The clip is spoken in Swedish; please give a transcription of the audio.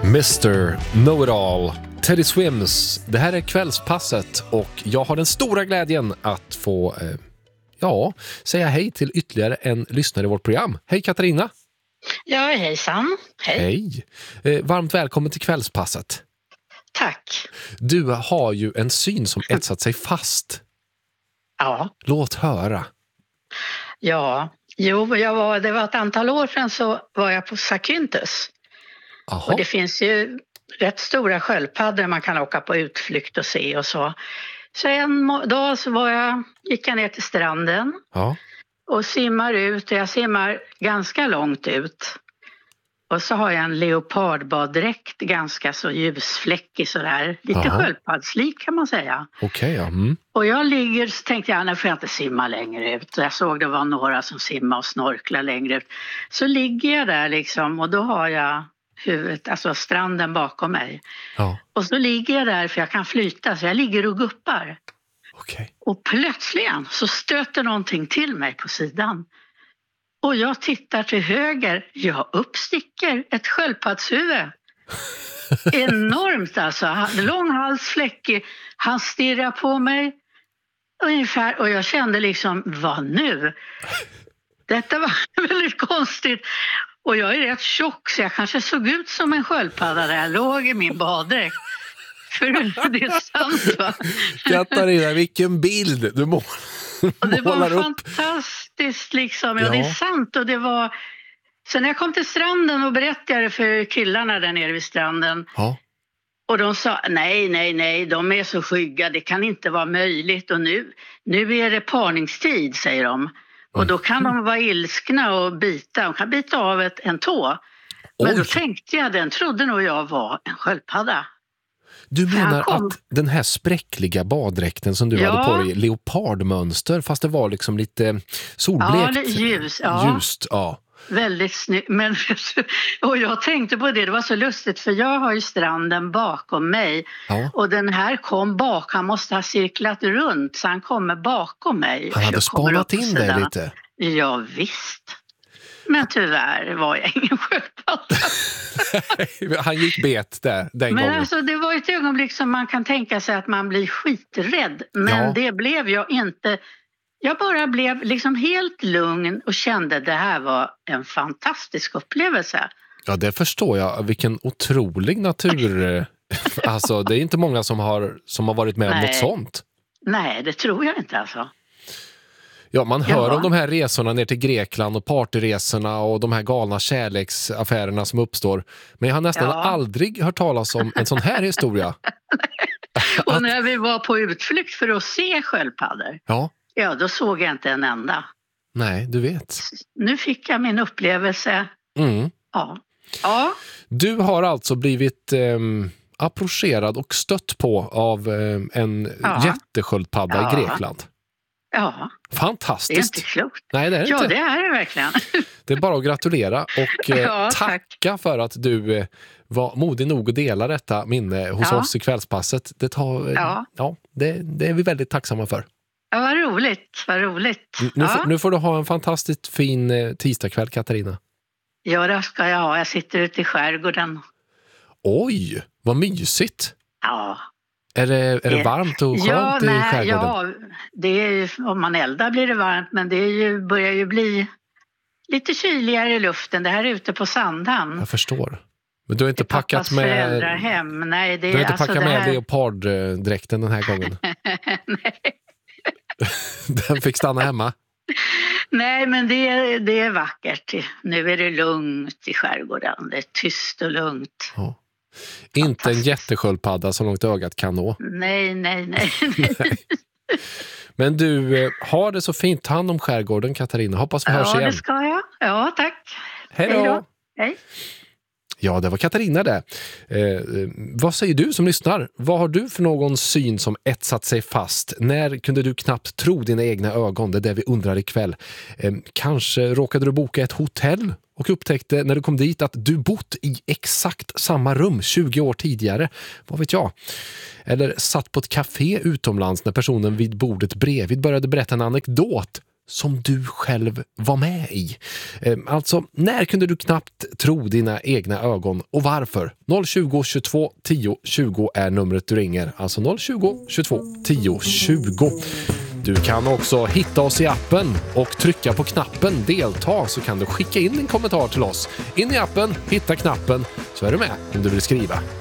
Mr. Know-It-All, Teddy Swims. Det här är kvällspasset och jag har den stora glädjen att få säga hej till ytterligare en lyssnare i vårt program. Hej Katarina! Ja, hejsan. Hej! Varmt välkommen till kvällspasset. Tack. Du har ju en syn som etsat sig fast. Ja. Låt höra. Ja, det var ett antal år sedan så var jag på Zakynthos. Aha. Och det finns ju rätt stora sköldpaddor man kan åka på utflykt och se och så. Så en dag så gick jag ner till stranden och simmar ut. Och jag simmar ganska långt ut. Och så har jag en leopardbaddräkt, ganska så ljusfläckig sådär. Lite sköldpaddslik kan man säga. Okej, ja. Och jag ligger, så tänkte jag, nu får jag inte simma längre ut. Jag såg det var några som simmar och snorklar längre ut. Så ligger jag där liksom och då har jag huvudet, alltså stranden bakom mig. Ja. Och så ligger jag där för jag kan flyta, så jag ligger och guppar. Okay. Och plötsligen så stöter någonting till mig på sidan. Och jag tittar till höger, jag uppsticker ett sköldpaddshuvud. Enormt alltså, lång hals, fläckig. Han stirrar på mig ungefär och jag kände liksom, vad nu? Detta var väldigt konstigt. Och jag är rätt tjock så jag kanske såg ut som en sköldpadda där jag låg i min baddräkt. För det är sant, va? Katarina, vilken bild du målar upp. Och det var fantastiskt liksom. Ja, det är sant. Och det var... Sen när jag kom till stranden och berättade för killarna där nere vid stranden. Ja. Och de sa, nej, de är så skygga, det kan inte vara möjligt. Och nu är det parningstid, säger de. Och då kan de vara ilskna och bita. De kan bita av en tå. Men då tänkte jag, den trodde nog jag var en sköldpadda. Du menar att den här spräckliga baddräkten som du hade på dig, leopardmönster, fast det var liksom lite solblekt. Ja, ljust, ja. Väldigt snyggt. Och jag tänkte på det var så lustigt för jag har ju stranden bakom mig. Ja. Och den här kom bak, han måste ha cirklat runt så han kommer bakom mig. Han hade spanat in dig lite. Ja, visst. Men tyvärr var jag ingen sköldpadda. Han gick bet den gången. Men alltså det var ett ögonblick som man kan tänka sig att man blir skiträdd. Men det blev jag inte. Jag bara blev liksom helt lugn och kände att det här var en fantastisk upplevelse. Ja, det förstår jag. Vilken otrolig natur. Alltså det är inte många som har varit med om något sånt. Nej, det tror jag inte alltså. Ja, man hör om de här resorna ner till Grekland och partyresorna och de här galna kärleksaffärerna som uppstår. Men jag har nästan aldrig hört talas om en sån här historia. Och när vi var på utflykt för att se sköldpaddor, då såg jag inte en enda. Nej, du vet. Nu fick jag min upplevelse. Ja. Du har alltså blivit approcherad och stött på av en jättesköldpadda i Grekland. Ja. Fantastiskt. Det är inte klokt. Nej, det är det inte. Ja, det är det verkligen. Det är bara att gratulera och tacka för att du var modig nog att dela detta minne hos oss i kvällspasset. Det är vi väldigt tacksamma för. Ja, vad roligt. Nu får du ha en fantastiskt fin tisdagkväll, Katarina. Ja, det ska jag ha. Jag sitter ute i skärgården. Oj, vad mysigt. Ja. Är det varmt och skönt i skärgården? Ja, det är ju, om man eldar blir det varmt, men det börjar ju bli lite kyligare i luften. Det här är ute på Sandhamn. Jag förstår. Men du har inte packat med föräldrahem. Nej, det är du har inte alltså packat med leoparddräkten den här gången? Nej. Den fick stanna hemma? Nej, men det är vackert. Nu är det lugnt i skärgården. Det är tyst och lugnt. Ja. Inte en jättesköldpadda så långt ögat kan nå. Nej. Men du, har det så fint. Ta hand om skärgården, Katarina. Hoppas vi hörs igen. Ja, det ska jag. Ja, tack. Hej då. Hej. Ja, det var Katarina det. Vad säger du som lyssnar? Vad har du för någon syn som etsat sig fast? När kunde du knappt tro dina egna ögon? Det är det vi undrar ikväll. Kanske råkade du boka ett hotell och upptäckte när du kom dit att du bott i exakt samma rum 20 år tidigare. Vad vet jag? Eller satt på ett café utomlands när personen vid bordet bredvid började berätta en anekdot som du själv var med i. Alltså, när kunde du knappt tro dina egna ögon och varför? 020 22 10 20 är numret du ringer. Alltså 020 22 10 20. Du kan också hitta oss i appen och trycka på knappen delta, så kan du skicka in din kommentar till oss. In i appen, hitta knappen, så är du med om du vill skriva.